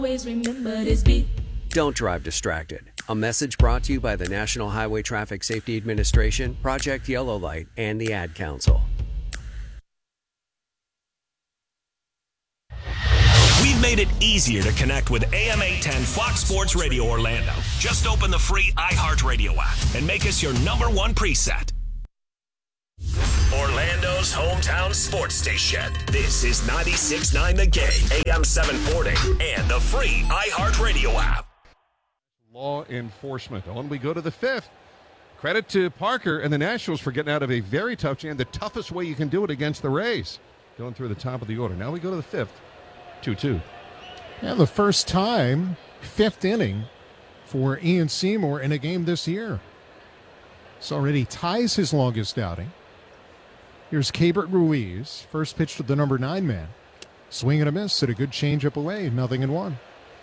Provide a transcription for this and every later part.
Always remember this beat. Don't drive distracted. A message brought to you by the National Highway Traffic Safety Administration, Project Yellow Light, and the Ad Council. We've made it easier to connect with AM 810 Fox Sports Radio Orlando. Just open the free iHeartRadio app and make us your #1 preset. Orlando's hometown sports station. This is 96.9 The Game, AM 740, and the free iHeartRadio app. Law enforcement. On we go to the fifth. Credit to Parker and the Nationals for getting out of a very tough jam, the toughest way you can do it against the Rays. Going through the top of the order. Now we go to the fifth. 2-2. And the first time, fifth inning for Ian Seymour in a game this year. This already ties his longest outing. Here's Keibert Ruiz, first pitch to the number 9 man. Swing and a miss at a good changeup away, 0-1.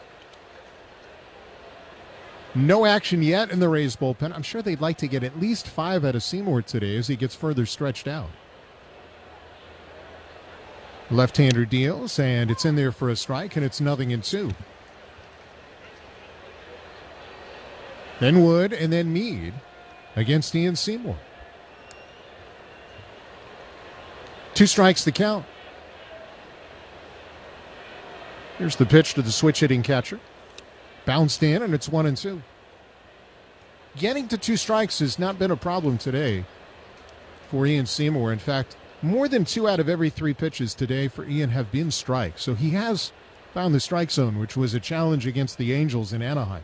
No action yet in the Rays bullpen. I'm sure they'd like to get at least 5 out of Seymour today as he gets further stretched out. Left-hander deals, and it's in there for a strike, and it's 0-2. Then Wood, and then Meade against Ian Seymour. 2 strikes to count. Here's the pitch to the switch-hitting catcher. Bounced in, and it's 1-2. Getting to 2 strikes has not been a problem today for Ian Seymour. In fact, more than 2 out of every 3 pitches today for Ian have been strikes. So he has found the strike zone, which was a challenge against the Angels in Anaheim.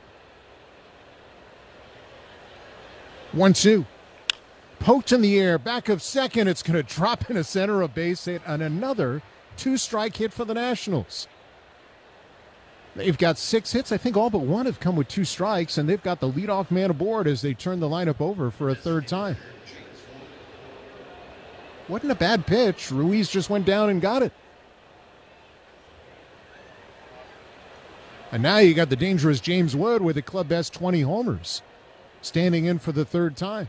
1-2. Poked in the air, back of second. It's going to drop in a center of base hit, and another 2-strike hit for the Nationals. They've got 6 hits. I think all but 1 have come with 2 strikes, and they've got the leadoff man aboard as they turn the lineup over for a third time. Wasn't a bad pitch. Ruiz just went down and got it. And now you got the dangerous James Wood with a club best 20 homers, standing in for the third time.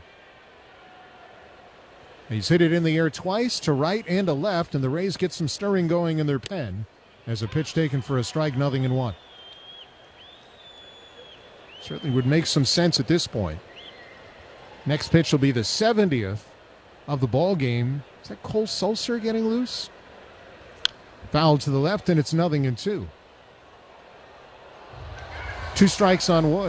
He's hit it in the air twice, to right and to left, and the Rays get some stirring going in their pen as a pitch taken for a strike, 0-1. Certainly would make some sense at this point. Next pitch will be the 70th of the ball game. Is that Cole Sulser getting loose? Foul to the left, and it's 0-2. 2 strikes on Wood.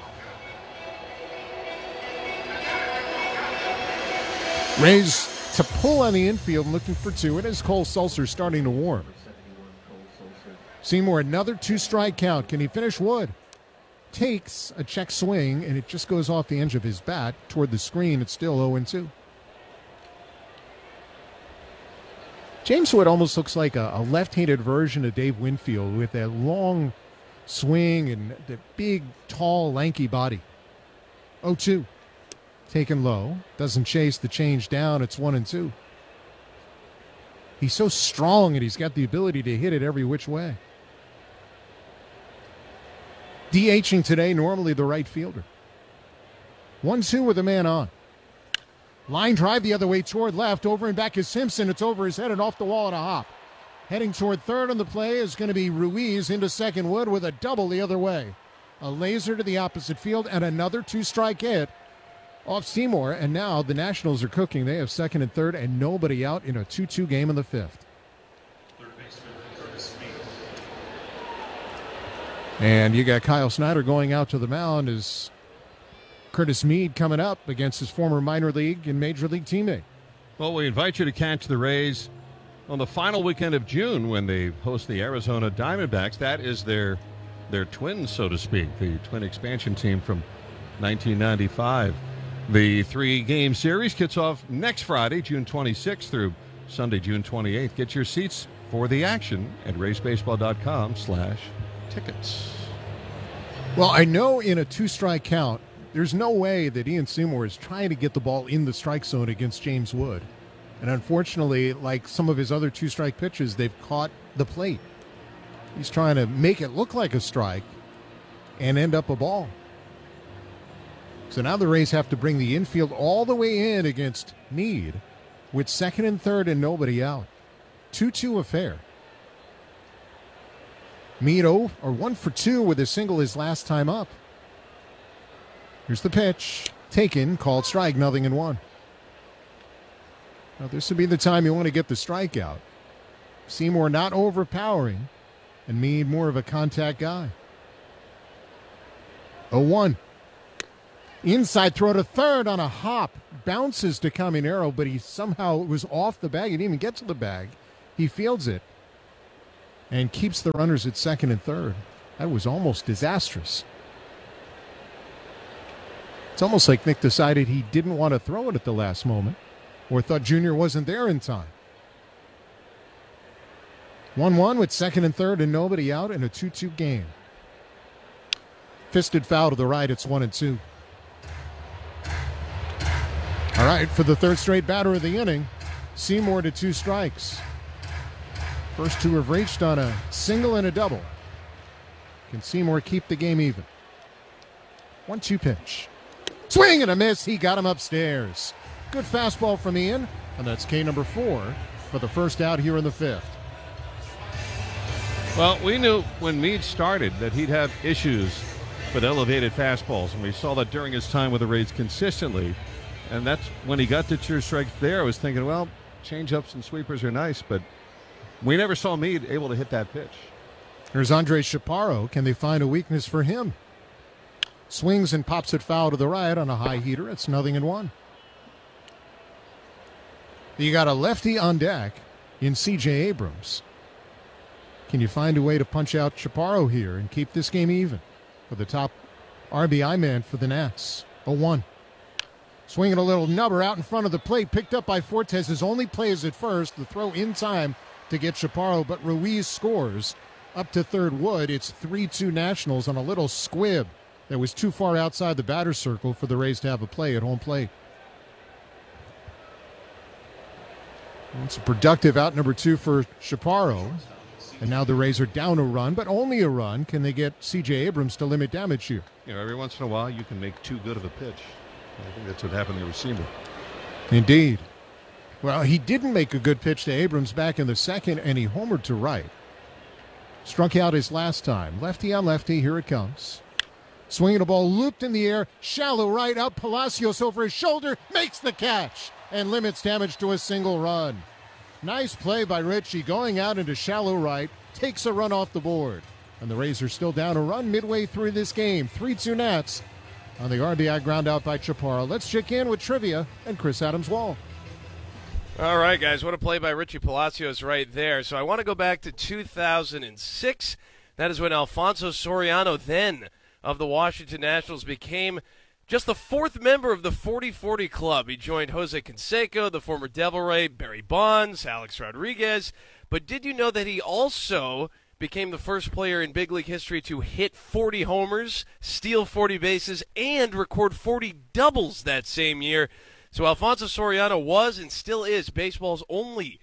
Rays to pull on the infield, looking for 2. It is Cole Sulser starting to warm. Seymour, another 2-strike count. Can he finish Wood? Takes a check swing, and it just goes off the edge of his bat toward the screen. It's still 0-2. James Wood almost looks like a left-handed version of Dave Winfield with that long swing and the big, tall, lanky body. 0-2. Taken low. Doesn't chase the change down. It's 1-2. He's so strong, and he's got the ability to hit it every which way. DHing today, normally the right fielder. 1-2 with a man on. Line drive the other way toward left. Over and back is Simpson. It's over his head and off the wall at a hop. Heading toward third on the play is going to be Ruiz into second. Wood with a double the other way. A laser to the opposite field and another 2-strike hit off Seymour. And now the Nationals are cooking. They have second and third and nobody out in a 2-2 game in the 5th. And you got Kyle Snyder going out to the mound as Curtis Meade coming up against his former minor league and major league teammate. Well, we invite you to catch the Rays on the final weekend of June when they host the Arizona Diamondbacks. That is their twins, so to speak, the twin expansion team from 1995. The 3-game series kicks off next Friday, June 26th through Sunday, June 28th. Get your seats for the action at raysbaseball.com/tickets. Well, I know in a 2-strike count, there's no way that Ian Seymour is trying to get the ball in the strike zone against James Wood. And unfortunately, like some of his other 2-strike pitches, they've caught the plate. He's trying to make it look like a strike and end up a ball. So now the Rays have to bring the infield all the way in against Meade with second and third and nobody out. 2-2 affair. Mead 1 for 2 with a single his last time up. Here's the pitch. Taken, called strike, 0-1. Now this would be the time you want to get the strikeout. Seymour not overpowering, and Mead more of a contact guy. 0-1. Inside throw to third on a hop. Bounces to Caminero, but he somehow was off the bag. He didn't even get to the bag. He fields it and keeps the runners at second and third. That was almost disastrous. It's almost like Nick decided he didn't want to throw it at the last moment or thought Junior wasn't there in time. 1-1 with second and third and nobody out in a 2-2 game. Fisted foul to the right. It's 1-2. All right, for the third straight batter of the inning, Seymour to 2 strikes. First 2 have reached on a single and a double. Can Seymour keep the game even? 1-2 pitch. Swing and a miss. He got him upstairs. Good fastball from Ian, and that's K number 4 for the first out here in the 5th. Well, we knew when Mead started that he'd have issues with elevated fastballs, and we saw that during his time with the Rays consistently. And that's when he got to 2 strikes there. I was thinking, well, changeups and sweepers are nice, but we never saw Mead able to hit that pitch. Here's Andre Chaparro. Can they find a weakness for him? Swings and pops it foul to the right on a high heater. It's 0-1. You got a lefty on deck in C.J. Abrams. Can you find a way to punch out Chaparro here and keep this game even for the top RBI man for the Nats? 0-1. Swinging a little nubber out in front of the plate, picked up by Fortes. His only play is at first. The throw in time to get Chaparro, but Ruiz scores up to third Wood. It's 3-2 Nationals on a little squib that was too far outside the batter's circle for the Rays to have a play at home plate. It's a productive out number 2 for Chaparro. And now the Rays are down a run, but only a run. Can they get C.J. Abrams to limit damage here? You know, every once in a while you can make too good of a pitch. I think that's what happened to Seymour. Indeed. Well, he didn't make a good pitch to Abrams back in the second, and he homered to right. Struck out his last time. Lefty on lefty. Here it comes. Swinging a ball looped in the air. Shallow right out. Palacios over his shoulder. Makes the catch and limits damage to a single run. Nice play by Ritchie going out into shallow right. Takes a run off the board. And the Rays are still down a run midway through this game. 3-2 Nats on the RBI ground out by Chaparro. Let's check in with trivia and Chris Adams-Wall. All right, guys, what a play by Richie Palacios right there. So I want to go back to 2006. That is when Alfonso Soriano, then of the Washington Nationals, became just the 4th member of the 40-40 club. He joined Jose Canseco, the former Devil Ray, Barry Bonds, Alex Rodriguez. But did you know that he also became the first player in big league history to hit 40 homers, steal 40 bases, and record 40 doubles that same year? So Alfonso Soriano was and still is baseball's only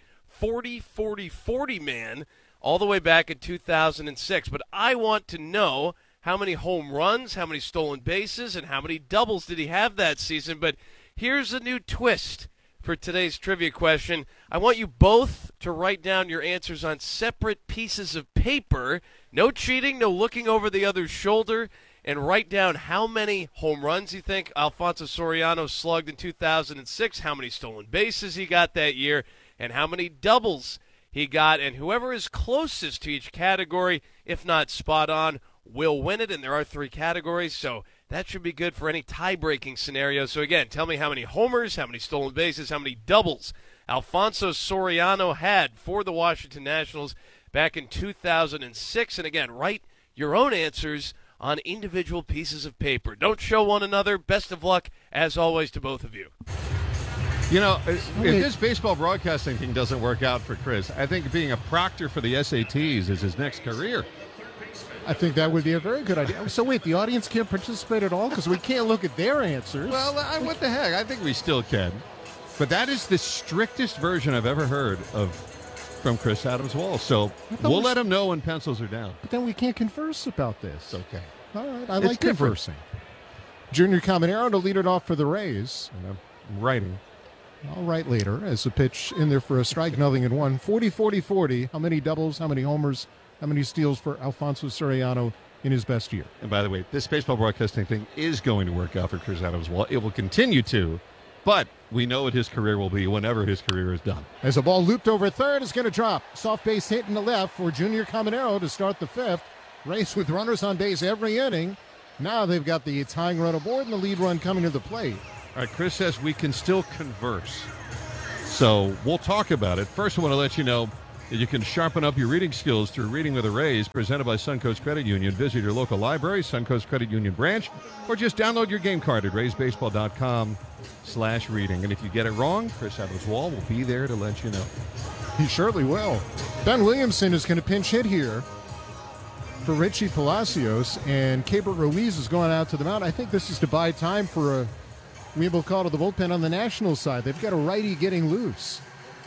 40-40-40 man all the way back in 2006. But I want to know how many home runs, how many stolen bases, and how many doubles did he have that season. But here's a new twist for today's trivia question. I want you both to write down your answers on separate pieces of paper. No cheating, no looking over the other's shoulder. And write down how many home runs you think Alfonso Soriano slugged in 2006, how many stolen bases he got that year, and how many doubles he got. And whoever is closest to each category, if not spot on, will win it. And there are 3 categories, so that should be good for any tie-breaking scenario. So again, tell me how many homers, how many stolen bases, how many doubles Alfonso Soriano had for the Washington Nationals back in 2006. And again, write your own answers on individual pieces of paper. Don't show one another. Best of luck, as always, to both of you. You know, if this baseball broadcasting thing doesn't work out for Chris, I think being a proctor for the SATs is his next career. I think that would be a very good idea. So wait, the audience can't participate at all because we can't look at their answers? Well, what the heck? I think we still can. But that is the strictest version I've ever heard of from Chris Adams-Wall. So we'll let him know when pencils are down. But then we can't converse about this. Okay. All right, I like conversing. Junior Caminero to lead it off for the Rays. And I'm writing. I'll write later as a pitch in there for a strike, 0-1. 40-40-40. How many doubles, how many homers, How many steals for Alfonso Soriano in his best year? And by the way, this baseball broadcasting thing is going to work out for Chris Adams. Well, it will continue to, but we know what his career will be whenever his career is done. As a ball looped over third, is going to drop. Soft base hit in the left for Junior Caminero to start the fifth. Race with runners on base every inning. Now they've got the tying run aboard and the lead run coming to the plate. All right, Chris says we can still converse. So we'll talk about it. First, I want to let you know that you can sharpen up your reading skills through Reading with a Raise, presented by Suncoast Credit Union. Visit your local library, Suncoast Credit Union branch, or just download your game card at raisebaseball.com/reading. And if you get it wrong, Chris Adams Wall will be there to let you know. He surely will. Ben Williamson is going to pinch hit here for Richie Palacios, and Keibert Ruiz is going out to the mound. I think this is to buy time for a Weeble call to the bullpen on the National side. They've got a righty getting loose.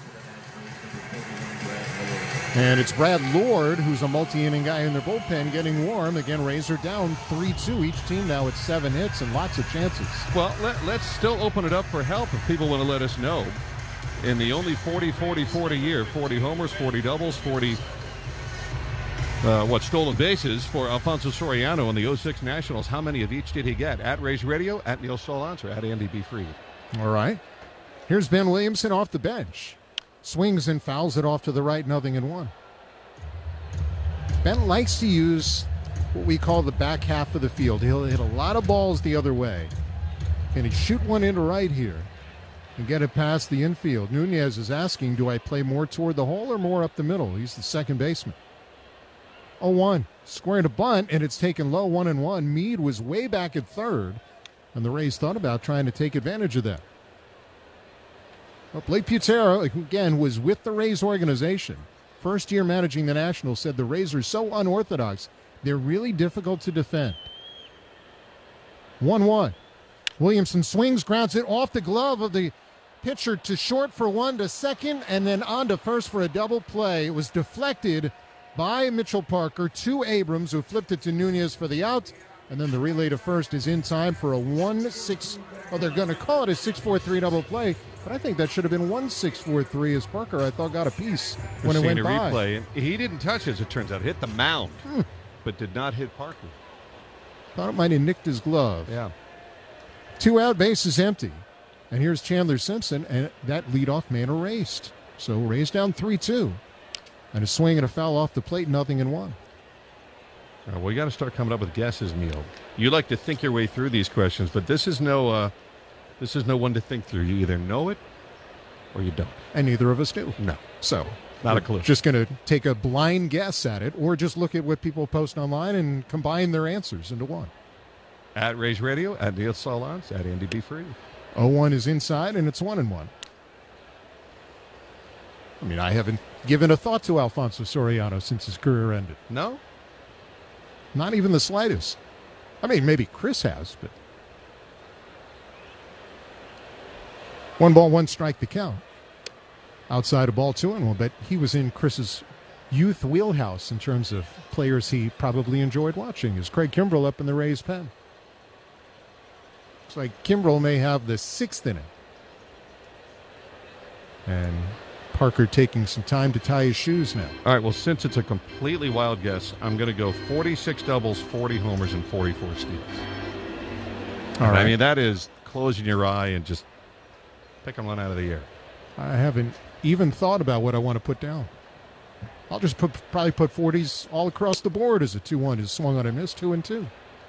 And it's Brad Lord, who's a multi-inning guy in their bullpen, getting warm. Again, Rays are down 3-2. Each team now with 7 hits and lots of chances. Well, let's still open it up for help if people want to let us know. In the only 40-40-40 year, 40 homers, 40 doubles, 40 stolen bases for Alfonso Soriano in the 06 Nationals. How many of each did he get? At Rays Radio, at Neil Solantz, or at Andy B. Freed. All right. Here's Ben Williamson off the bench. Swings and fouls it off to the right, 0-1. Ben likes to use what we call the back half of the field. He'll hit a lot of balls the other way. Can he shoot one into right here and get it past the infield? Nunez is asking, do I play more toward the hole or more up the middle? He's the second baseman. 0-1. Squared a bunt, and it's taken low, 1-1. Meade was way back at third, and the Rays thought about trying to take advantage of that. Well, Blake Putero, again, was with the Rays organization. First year managing the Nationals, said the Rays are so unorthodox, they're really difficult to defend. 1-1. Williamson swings, grounds it off the glove of the pitcher to short for one, to second, and then on to first for a double play. It was deflected by Mitchell Parker to Abrams, who flipped it to Nunez for the out. And then the relay to first is in time for a 1-6. Well, they're going to call it a 6-4-3 double play, but I think that should have been 1-6-4-3, as Parker, I thought, got a piece when it went by. Replay, and he didn't touch it, as it turns out. Hit the mound, but did not hit Parker. Thought it might have nicked his glove. Yeah. 2 out, base is empty. And here's Chandler Simpson, and that leadoff man erased. So Rays down 3-2. And a swing and a foul off the plate, 0-1. Well, we got to start coming up with guesses, Neil. You like to think your way through these questions, but this is no one to think through. You either know it or you don't. And neither of us do. No. So not a clue. Just going to take a blind guess at it, or just look at what people post online and combine their answers into one. At Rays Radio, at Neil Solantz, at Andy B. Freed. 0-1 is inside, and it's 1-1. I mean, I haven't given a thought to Alfonso Soriano since his career ended. No? Not even the slightest. I mean, maybe Chris has, but 1-1 the count. Outside of ball 2-1, but he was in Chris's youth wheelhouse in terms of players he probably enjoyed watching. Is Craig Kimbrell up in the Rays pen? Looks like Kimbrell may have the 6th inning. And Parker taking some time to tie his shoes now. All right, well, since it's a completely wild guess, I'm going to go 46 doubles, 40 homers, and 44 steals. All right. I mean, that is closing your eye and just picking one out of the air. I haven't even thought about what I want to put down. I'll just probably put 40s all across the board as a 2-1. His swung on a miss, 2-2.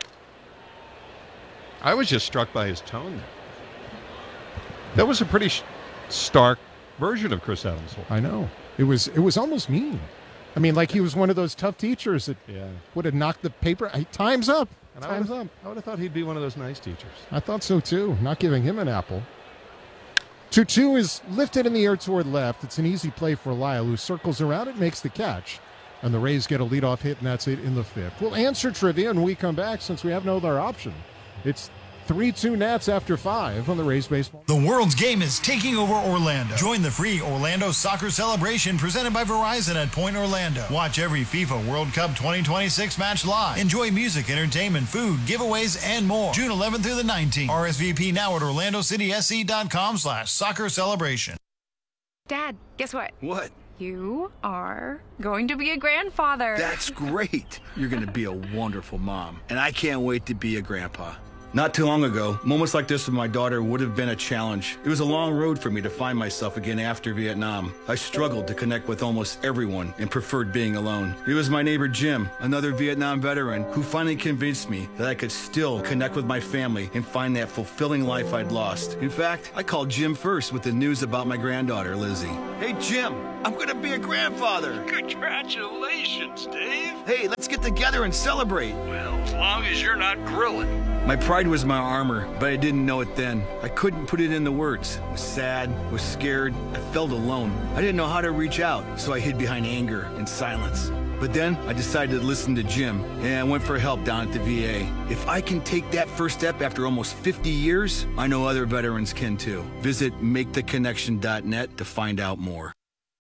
I was just struck by his tone there. That was a pretty stark version of Chris Adams. I know. It was almost mean. I mean, like he was one of those tough teachers that would have knocked the paper. Time's up. Time's up. I would have thought he'd be one of those nice teachers. I thought so, too. Not giving him an apple. 2-2 is lifted in the air toward left. It's an easy play for Lyle, who circles around it, makes the catch. And the Rays get a leadoff hit, and that's it in the 5th. We'll answer trivia when we come back, since we have no other option. It's 3-2 Nats after 5 on the Rays Baseball. The world's game is taking over Orlando. Join the free Orlando Soccer Celebration presented by Verizon at Point Orlando. Watch every FIFA World Cup 2026 match live. Enjoy music, entertainment, food, giveaways, and more. June 11th through the 19th. RSVP now at OrlandoCitySC.com/soccer celebration. Dad, guess what? What? You are going to be a grandfather. That's great. You're going to be a wonderful mom, and I can't wait to be a grandpa. Not too long ago, moments like this with my daughter would have been a challenge. It was a long road for me to find myself again after Vietnam. I struggled to connect with almost everyone and preferred being alone. It was my neighbor Jim, another Vietnam veteran, who finally convinced me that I could still connect with my family and find that fulfilling life I'd lost. In fact, I called Jim first with the news about my granddaughter, Lizzie. Hey, Jim, I'm going to be a grandfather. Congratulations, Dave. Hey, let's get together and celebrate. Well, as long as you're not grilling. My pride was my armor, but I didn't know it then. I couldn't put it into words. I was sad, was scared, I felt alone. I didn't know how to reach out, so I hid behind anger and silence. But then I decided to listen to Jim, and I went for help down at the VA. If I can take that first step after almost 50 years, I know other veterans can too. Visit maketheconnection.net to find out more.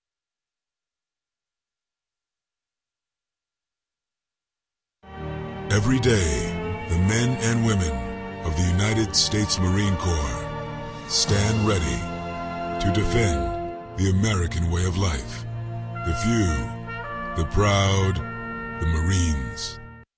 Every day, the men and women of the United States Marine Corps stand ready to defend the American way of life. The few, the proud, the Marines.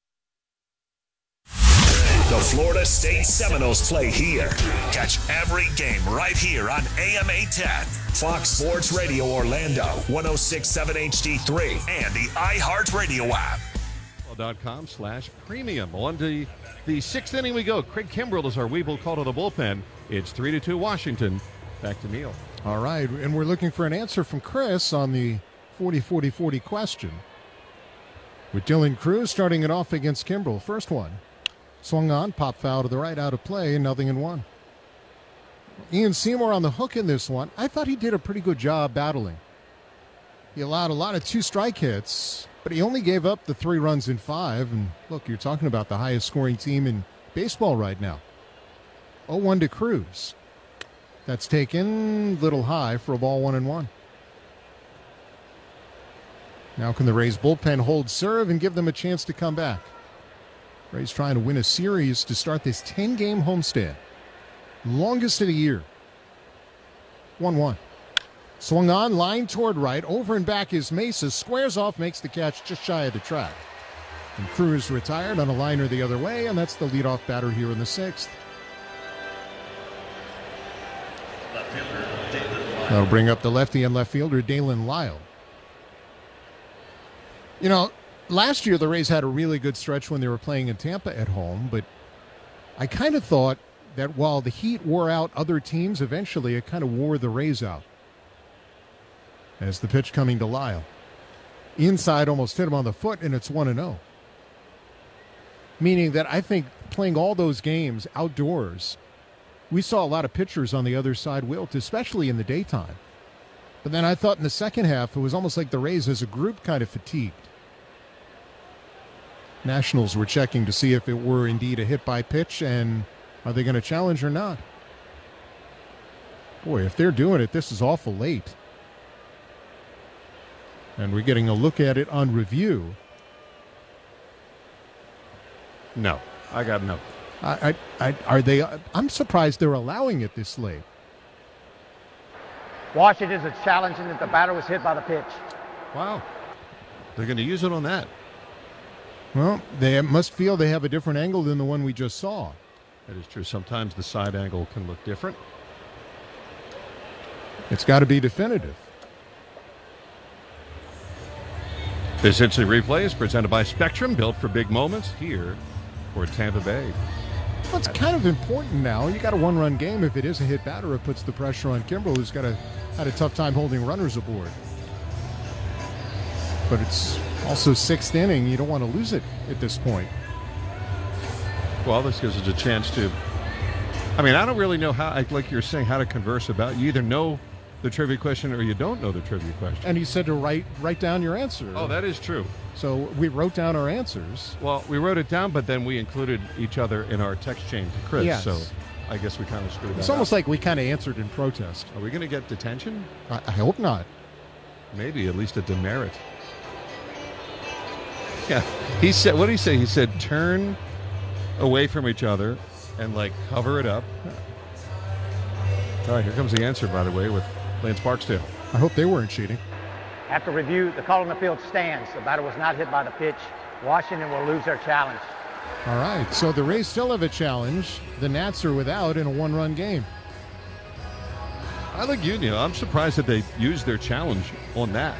The Florida State Seminoles play here. Catch every game right here on AM 810, Fox Sports Radio Orlando, 106.7 HD3, and the iHeartRadio app. .com/premium. On to the sixth inning we go. Craig Kimbrell is our Weeble call to the bullpen. It's 3-2 Washington. Back to Neil. All right, and we're looking for an answer from Chris on the 40-40-40 question. With Dylan Cruz starting it off against Kimbrell. First one. Swung on, pop foul to the right, out of play, 0-1. Ian Seymour on the hook in this one. I thought he did a pretty good job battling. He allowed a lot of two-strike hits, but he only gave up the 3 runs in 5. And look, you're talking about the highest scoring team in baseball right now. 0-1 to Cruz. That's taken little high for a ball 1-1. Now can the Rays bullpen hold serve and give them a chance to come back? Rays trying to win a series to start this 10-game homestand. Longest of the year. 1-1. Swung on, line toward right, over and back is Mesa, squares off, makes the catch just shy of the track. And Cruz retired on a liner the other way, and that's the leadoff batter here in the 6th. That'll bring up the lefty and left fielder, Dalen Lyle. You know, last year the Rays had a really good stretch when they were playing in Tampa at home, but I kind of thought that while the heat wore out other teams, eventually it kind of wore the Rays out. As the pitch coming to Lyle. Inside almost hit him on the foot, and it's 1-0. Meaning that I think playing all those games outdoors, we saw a lot of pitchers on the other side wilt, especially in the daytime. But then I thought in the second half, it was almost like the Rays as a group kind of fatigued. Nationals were checking to see if it were indeed a hit by pitch, and are they going to challenge or not? Boy, if they're doing it, this is awful late. And we're getting a look at it on review. No, I got no. Are they? I'm surprised they're allowing it this late. Washington's challenging that the batter was hit by the pitch. Wow. They're going to use it on that. Well, they must feel they have a different angle than the one we just saw. That is true. Sometimes the side angle can look different. It's got to be definitive. This instant replay is presented by Spectrum, built for big moments here for Tampa Bay. Well, it's kind of important now. You got a 1-run game. If it is a hit batter, it puts the pressure on Kimbrell, who's had a tough time holding runners aboard. But it's also 6th inning. You don't want to lose it at this point. Well, this gives us a chance to. I mean, I don't really know how, like you're saying, how to converse about. You either know the trivia question or you don't know the trivia question. And he said to write down your answer. Oh, that is true. So we wrote down our answers. Well, we wrote it down, but then we included each other in our text chain to Chris. Yes. So I guess we kind of screwed that up. It's almost like we kind of answered in protest. Are we going to get detention? I hope not. Maybe at least a demerit. Yeah. He said, what did he say? He said, turn away from each other and like cover it up. All right, here comes the answer, by the way, with Lance Barksdale. I hope they weren't cheating. After review, the call on the field stands. The batter was not hit by the pitch. Washington will lose their challenge. All right, so the Rays still have a challenge. The Nats are without in a one-run game. I like you. I'm surprised that they used their challenge on that.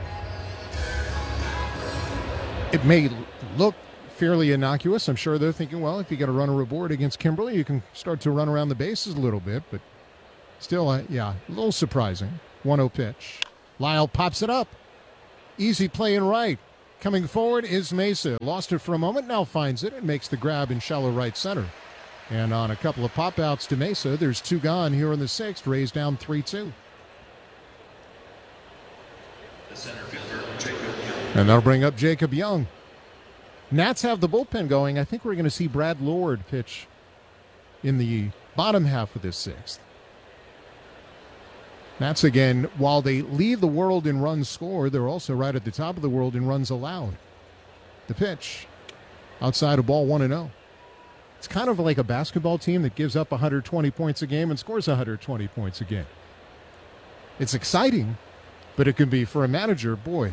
It may look fairly innocuous. I'm sure they're thinking, well, if you get a runner aboard against Kimberly, you can start to run around the bases a little bit. But still, yeah, a little surprising. 1-0 pitch. Lyle pops it up. Easy play in right. Coming forward is Mesa. Lost it for a moment, now finds it and makes the grab in shallow right center. And on a couple of pop-outs to Mesa, there's 2 gone here in the 6th. Rays down 3-2. And that'll bring up Jacob Young. Nats have the bullpen going. I think we're going to see Brad Lord pitch in the bottom half of this 6th. Nats, again, while they lead the world in runs scored, they're also right at the top of the world in runs allowed. The pitch, outside a ball 1-0. It's kind of like a basketball team that gives up 120 points a game and scores 120 points a game. It's exciting, but it can be, for a manager, boy.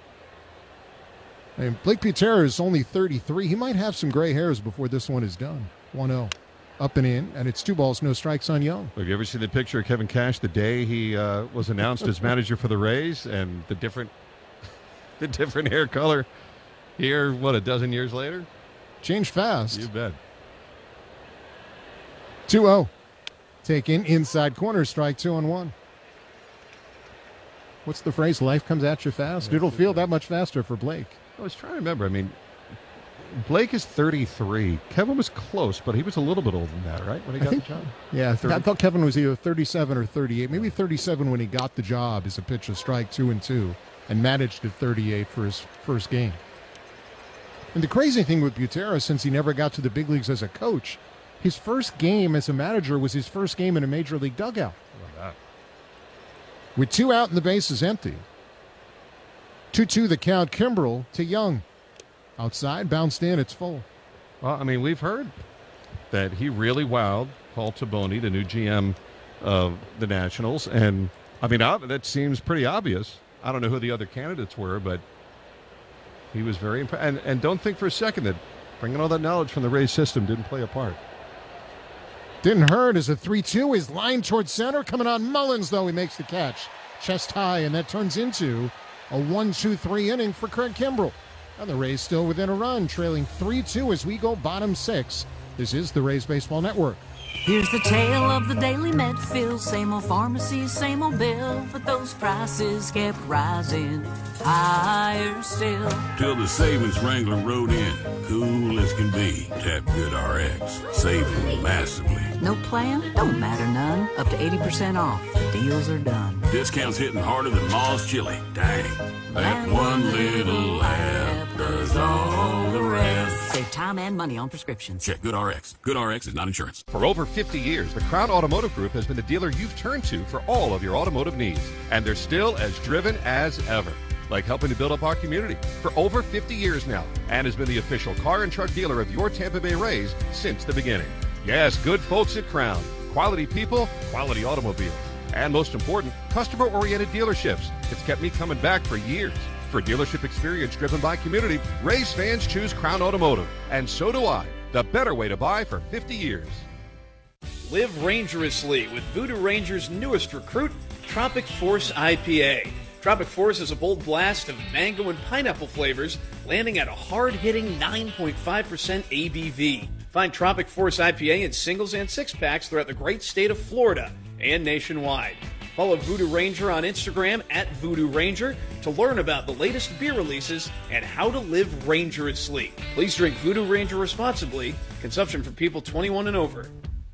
I mean, Blake Butera is only 33. He might have some gray hairs before this one is done. 1-0. Up and in, and it's 2 balls, no strikes on Young. Have you ever seen the picture of Kevin Cash the day he was announced as manager for the Rays, and the different hair color here, what, a dozen years later? Changed fast. You bet. 2-0. Taken inside corner, strike 2-1. What's the phrase? Life comes at you fast. It'll feel that much faster for Blake. I was trying to remember. I mean, Blake is 33. Kevin was close, but he was a little bit older than that, right? When he got the job? Yeah, I thought Kevin was either 37 or 38. Maybe 37 when he got the job as a pitch, a strike, 2-2, and managed at 38 for his first game. And the crazy thing with Butera, since he never got to the big leagues as a coach, his first game as a manager was his first game in a major league dugout. With 2 out and the bases empty. 2-2 the count. Kimbrel to Young. Outside, bounced in, it's full. Well, I mean, we've heard that he really wowed Paul Taboni, the new GM of the Nationals. And, I mean, that seems pretty obvious. I don't know who the other candidates were, but he was very impressed. And don't think for a second that bringing all that knowledge from the Rays system didn't play a part. Didn't hurt as a 3-2 is lined towards center. Coming on Mullins, though, he makes the catch. Chest high, and that turns into a 1-2-3 inning for Craig Kimbrel. And the Rays still within a run, trailing 3-2 as we go bottom 6. This is the Rays Baseball Network. Here's the tale of the daily Medfield. Same old pharmacy, same old bill, but those prices kept rising higher still. Till the savings Wrangler rode in, cool as can be. Tap Good RX, saving massively. No plan? Don't matter none. Up to 80% off. Deals are done. Discounts hitting harder than Ma's chili. Dang. That one little app does all the rest. Save time and money on prescriptions. Check Good RX. Good RX is not insurance. For over 50 years, the Crown Automotive Group has been the dealer you've turned to for all of your automotive needs. And they're still as driven as ever. Like helping to build up our community for over 50 years now, and has been the official car and truck dealer of your Tampa Bay Rays since the beginning. Yes, good folks at Crown. Quality people, quality automobiles. And most important, customer-oriented dealerships. It's kept me coming back for years. For dealership experience driven by community, Rays fans choose Crown Automotive. And so do I. The better way to buy for 50 years. Live Rangerously with Voodoo Ranger's newest recruit, Tropic Force IPA. Tropic Force is a bold blast of mango and pineapple flavors, landing at a hard-hitting 9.5% ABV. Find Tropic Force IPA in singles and 6-packs throughout the great state of Florida and nationwide. Follow Voodoo Ranger on Instagram at Voodoo Ranger to learn about the latest beer releases and how to live rangerously. Please drink Voodoo Ranger responsibly. Consumption for people 21 and over.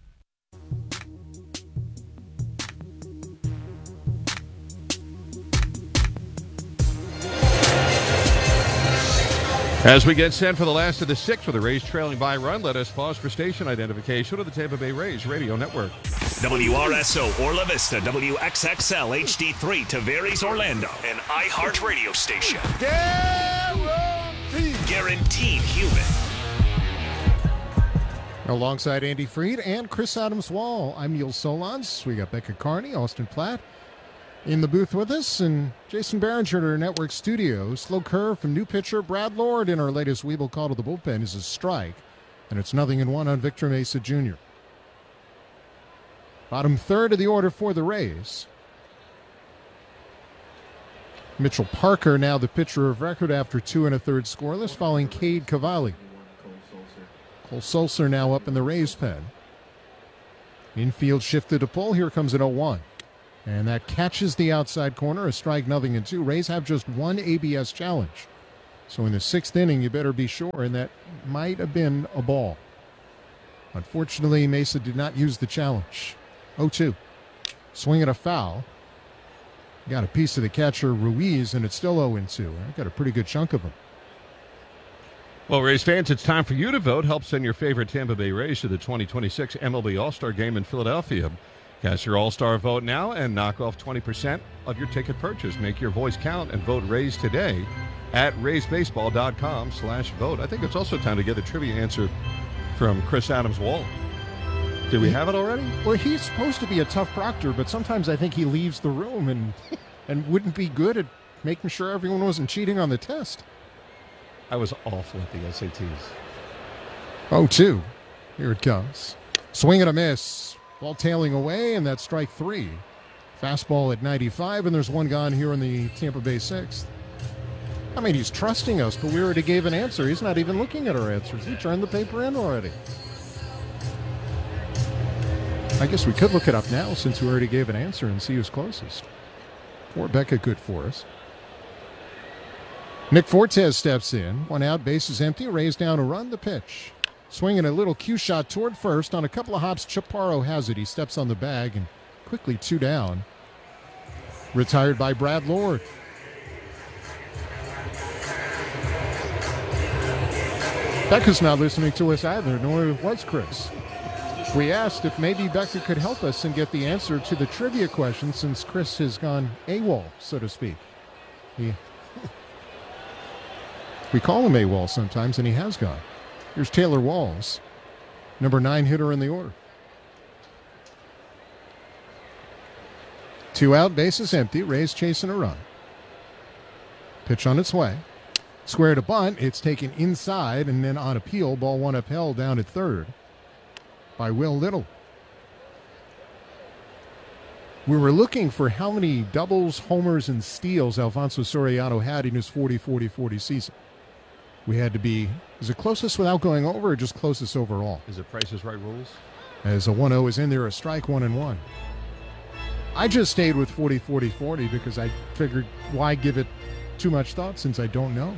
As we get set for the last of the 6th with the Rays trailing by run, let us pause for station identification of the Tampa Bay Rays Radio Network. WRSO Orla Vista, WXXL HD3 Tavares Orlando, an iHeartRadio station. Guaranteed human. Alongside Andy Freed and Chris Adams-Wall, I'm Neil Solondz. We got Becca Carney, Austin Platt, In the booth with us, and Jason Barringer at our network studio. Slow curve from new pitcher Brad Lord in our latest Weeble call to the bullpen is a strike, and it's 0-1 on Victor Mesa Jr. Bottom third of the order for the Rays. Mitchell Parker now the pitcher of record after 2 1/3 scoreless, following Cade Cavalli. Cole Sulser now up in the Rays pen. Infield shifted to pull. Here comes an 0-1. And that catches the outside corner, a strike, 0-2. Rays have just one ABS challenge. So in the 6th inning, you better be sure, and that might have been a ball. Unfortunately, Mesa did not use the challenge. 0-2. Swing and a foul. Got a piece of the catcher, Ruiz, and it's still 0-2. I got a pretty good chunk of them. Well, Rays fans, it's time for you to vote. Help send your favorite Tampa Bay Rays to the 2026 MLB All-Star Game in Philadelphia. Cast your All-Star vote now and knock off 20% of your ticket purchase. Make your voice count and vote Rays today at raysbaseball.com/vote. I think it's also time to get a trivia answer from Chris Adams-Wall. Do we have it already? Well, he's supposed to be a tough proctor, but sometimes I think he leaves the room and wouldn't be good at making sure everyone wasn't cheating on the test. I was awful at the SATs. 0-2. Here it comes. Swing and a miss. Ball tailing away, and that's strike 3. Fastball at 95, and there's one gone here in the Tampa Bay 6th. I mean, he's trusting us, but we already gave an answer. He's not even looking at our answers. We turned the paper in already. I guess we could look it up now since we already gave an answer and see who's closest. Fort Beckett good for us. Nick Fortes steps in. 1 out, bases empty. Rays down a run. The pitch. Swinging a little cue shot toward first. On a couple of hops, Chaparro has it. He steps on the bag and quickly 2 down. Retired by Brad Lord. Becca's not listening to us either, nor was Chris. We asked if maybe Becca could help us and get the answer to the trivia question since Chris has gone AWOL, so to speak. We call him AWOL sometimes, and he has gone. Here's Taylor Walls, number 9 hitter in the order. 2 out, bases empty. Rays chasing a run. Pitch on its way. Square to bunt. It's taken inside, and then on appeal, ball 1 upheld down at third by Will Little. We were looking for how many doubles, homers, and steals Alfonso Soriano had in his 40-40-40 season. We had to be, is it closest without going over or just closest overall? Is it Price is Right rules? As a 1-0 is in there, a strike, 1-1. I just stayed with 40-40-40 because I figured why give it too much thought since I don't know.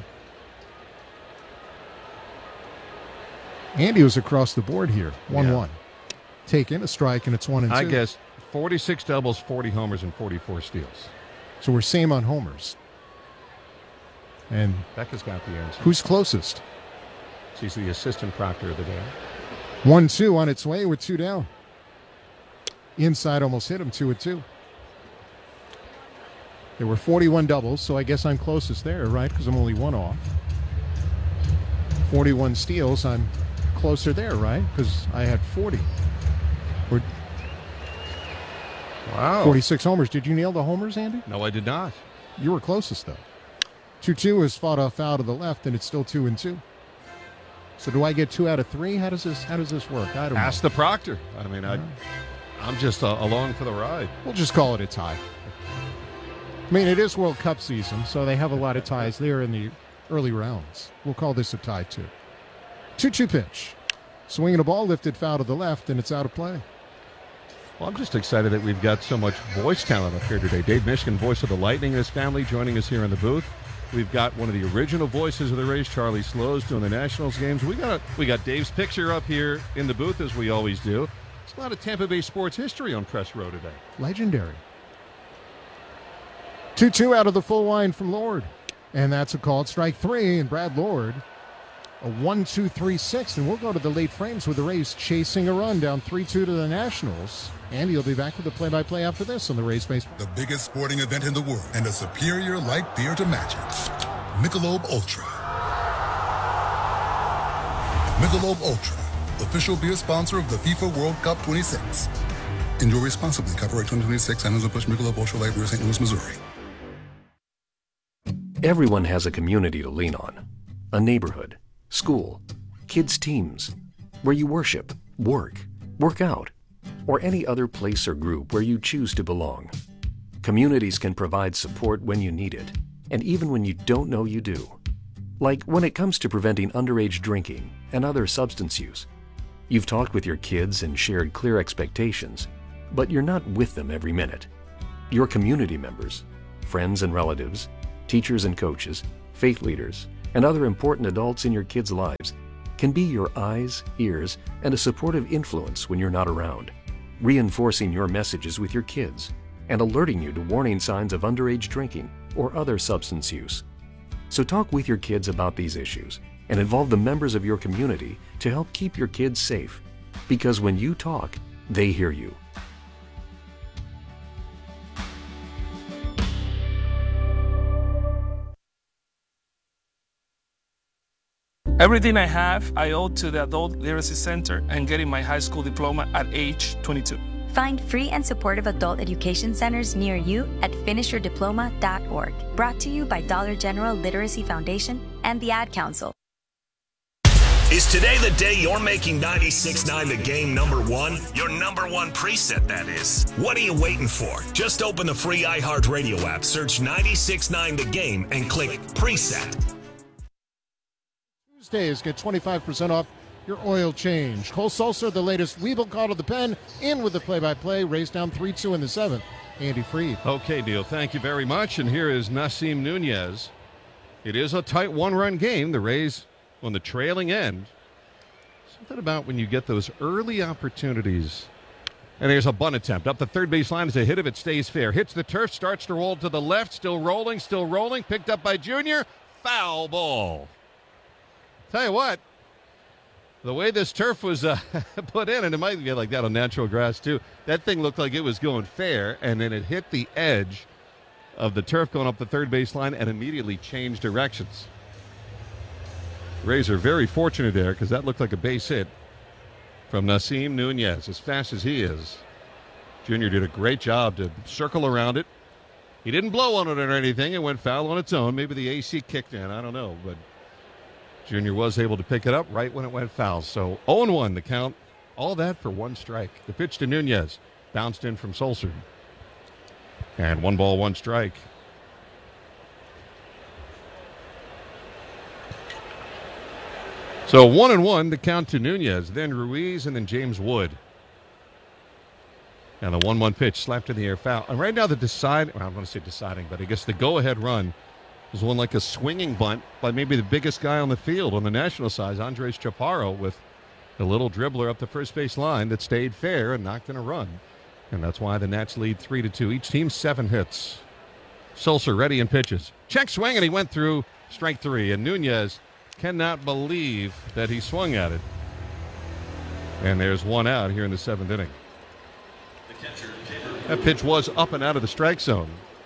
Andy was across the board here, 1-1. Yeah. Taken, a strike, and it's 1-2. I guess 46 doubles, 40 homers, and 44 steals. So we're same on homers. And Becca's got the answer. Who's closest? She's the assistant proctor of the day. 1-2 on its way with 2 down. Inside almost hit him, 2-2. There were 41 doubles, so I guess I'm closest there, right? Because I'm only 1 off. 41 steals, I'm closer there, right? Because I had 40. Wow. 46 homers. Did you nail the homers, Andy? No, I did not. You were closest, though. 2-2 is fought off out of the left, and it's still 2-2. So do I get 2 out of 3? How does this work? I don't know. Ask the proctor. I mean, I'm just along for the ride. We'll just call it a tie. I mean, it is World Cup season, so they have a lot of ties there in the early rounds. We'll call this a tie, too. 2-2 pitch. Swinging a ball lifted foul to the left, and it's out of play. Well, I'm just excited that we've got so much voice talent up here today. Dave Mishkin, voice of the Lightning and his family, joining us here in the booth. We've got one of the original voices of the Rays, Charlie Slows, doing the Nationals games. We got Dave's picture up here in the booth, as we always do. It's a lot of Tampa Bay sports history on Press Row today. Legendary. 2-2 out of the full line from Lord. And that's a called strike 3, and Brad Lord, a 1-2-3-6, and we'll go to the late frames with the Rays chasing a run down 3-2 to the Nationals. Andy will be back with the play-by-play after this on the Rays Baseball. The biggest sporting event in the world and a superior light beer to match it. Michelob Ultra. Michelob Ultra, official beer sponsor of the FIFA World Cup 26. Enjoy responsibly. Copyright 2026, Anheuser-Busch Michelob Ultra Light Beer, St. Louis, Missouri. Everyone has a community to lean on. A neighborhood, school, kids' teams, where you worship, work out, or any other place or group where you choose to belong. Communities can provide support when you need it, and even when you don't know you do. Like when it comes to preventing underage drinking and other substance use. You've talked with your kids and shared clear expectations, but you're not with them every minute. Your community members, friends and relatives, teachers and coaches, faith leaders, and other important adults in your kids' lives can be your eyes, ears, and a supportive influence when you're not around, reinforcing your messages with your kids and alerting you to warning signs of underage drinking or other substance use. So talk with your kids about these issues and involve the members of your community to help keep your kids safe. Because when you talk, they hear you. Everything I have, I owe to the Adult Literacy Center and getting my high school diploma at age 22. Find free and supportive adult education centers near you at finishyourdiploma.org. Brought to you by Dollar General Literacy Foundation and the Ad Council. Is today the day you're making 96.9 The Game #1? Your #1 preset, that is. What are you waiting for? Just open the free iHeartRadio app, search 96.9 The Game, and click Preset. Tuesdays, get 25% off your oil change. Cole Sulser, the latest legal call to the pen, in with the play-by-play. Race down 3-2 in the 7th. Andy Freed. Okay, Neil, thank you very much. And here is Nasim Nunez. It is a tight one-run game. The Rays on the trailing end. Something about when you get those early opportunities. And there's a bunt attempt. Up the third base line is a hit if it stays fair. Hits the turf, starts to roll to the left. Still rolling. Picked up by Junior. Foul ball. Tell you what, the way this turf was put in, and it might be like that on natural grass too, that thing looked like it was going fair, and then it hit the edge of the turf going up the third base line and immediately changed directions. Rays are very fortunate there because that looked like a base hit from Nasim Nunez, as fast as he is. Junior did a great job to circle around it. He didn't blow on it or anything. It went foul on its own. Maybe the AC kicked in. I don't know, but Junior was able to pick it up right when it went foul. So 0-1 the count. All that for one strike. The pitch to Nunez. Bounced in from Sulser. And 1 ball, 1 strike. So 1-1 the count to Nunez. Then Ruiz and then James Wood. And the 1-1 pitch slapped in the air foul. And right now the I'm going to say deciding, but I guess the go-ahead run was one like a swinging bunt by maybe the biggest guy on the field on the national side, Andres Chaparro, with the little dribbler up the first base line that stayed fair and knocked in a run. And that's why the Nats lead 3-2. Each team 7 hits. Sulser ready and pitches. Check swing, and he went through strike 3. And Nunez cannot believe that he swung at it. And there's 1 out here in the 7th inning. That pitch was up and out of the strike zone.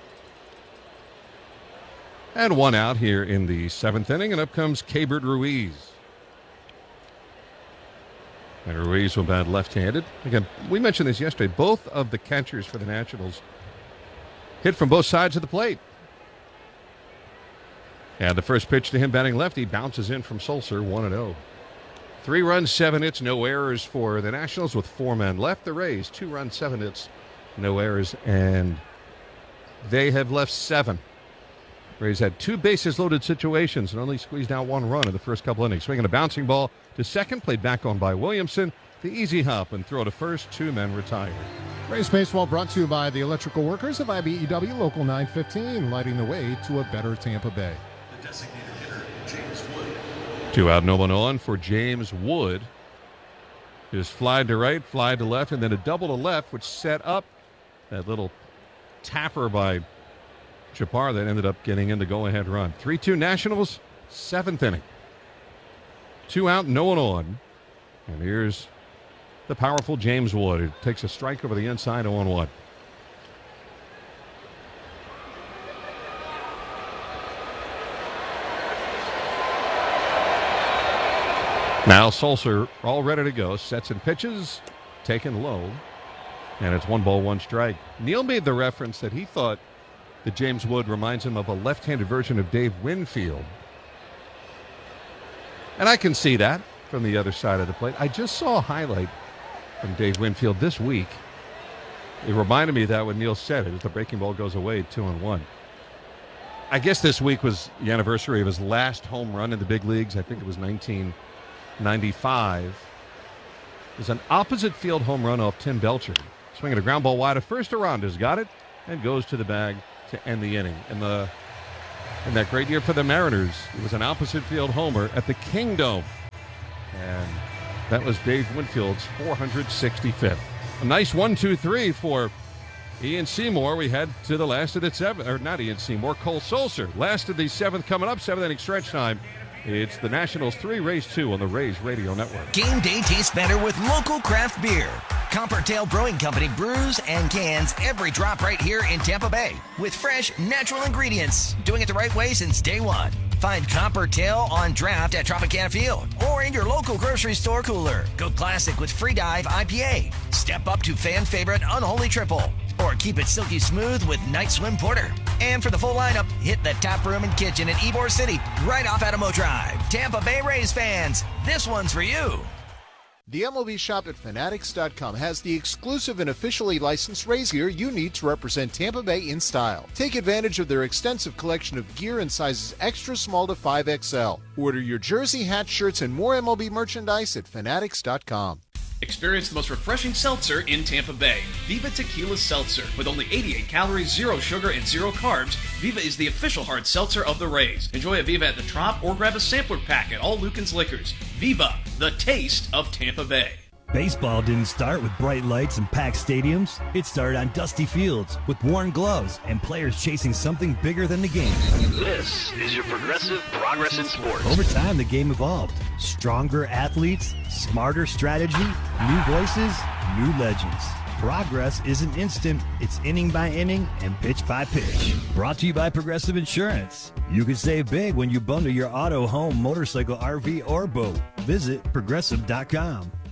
And 1 out here in the 7th inning, and up comes Keibert Ruiz. And Ruiz will bat left-handed. Again, we mentioned this yesterday. Both of the catchers for the Nationals hit from both sides of the plate. And the first pitch to him batting lefty bounces in from Sulser, 1-0. 3 runs, 7 hits, no errors for the Nationals with 4 men left. The Rays, 2 runs, 7 hits, no errors, and they have left 7. Rays had 2 bases loaded situations and only squeezed out 1 run in the first couple innings. Swinging a bouncing ball to second, played back on by Williamson. The easy hop and throw to first, 2 men retired. Rays Baseball brought to you by the electrical workers of IBEW Local 915, lighting the way to a better Tampa Bay. The designated hitter, James Wood. 2 out, no one on for James Wood. Just fly to right, fly to left, and then a double to left, which set up that little tapper by Chaparro that ended up getting in the go-ahead run. 3-2 Nationals, 7th inning. 2 out, no one on. And here's the powerful James Wood. It takes a strike over the inside, 0-1. Now Sulser all ready to go. Sets and pitches. Taken low. And it's 1-1 strike. Neil made the reference that he thought that James Wood reminds him of a left-handed version of Dave Winfield. And I can see that from the other side of the plate. I just saw a highlight from Dave Winfield this week. It reminded me of that when Neil said it, as the breaking ball goes away 2-1. I guess this week was the anniversary of his last home run in the big leagues. I think it was 1995. It was an opposite field home run off Tim Belcher. Swinging a ground ball wide. At first, Aranda's got it and goes to the bag to end the inning. In that great year for the Mariners, it was an opposite field homer at the Kingdome. And that was Dave Winfield's 465th. A nice 1-2-3 for Ian Seymour. We head to the last of the seventh, or not Ian Seymour, Cole Sulser. Last of the seventh coming up, seventh inning stretch time. It's the Nationals 3, Rays 2 on the Rays Radio Network. Game day tastes better with local craft beer. Coppertail Brewing Company brews and cans every drop right here in Tampa Bay with fresh, natural ingredients. Doing it the right way since day one. Find Coppertail on draft at Tropicana Field or in your local grocery store cooler. Go classic with Free Dive IPA. Step up to fan favorite Unholy Triple. Or keep it silky smooth with Night Swim Porter. And for the full lineup, hit the tap room and kitchen in Ybor City, right off Adamo Drive. Tampa Bay Rays fans, this one's for you. The MLB shop at Fanatics.com has the exclusive and officially licensed Rays gear you need to represent Tampa Bay in style. Take advantage of their extensive collection of gear in sizes extra small to 5XL. Order your jersey, hat, shirts, and more MLB merchandise at Fanatics.com. Experience the most refreshing seltzer in Tampa Bay. Viva Tequila Seltzer. With only 88 calories, 0 sugar, and 0 carbs, Viva is the official hard seltzer of the Rays. Enjoy a Viva at the Trop or grab a sampler pack at all Lucan's Liquors. Viva, the taste of Tampa Bay. Baseball didn't start with bright lights and packed stadiums. It started on dusty fields with worn gloves and players chasing something bigger than the game. This is your Progressive Progress in Sports. Over time, the game evolved. Stronger athletes, smarter strategy, new voices, new legends. Progress isn't instant. It's inning by inning and pitch by pitch. Brought to you by Progressive Insurance. You can save big when you bundle your auto, home, motorcycle, RV, or boat. Visit Progressive.com.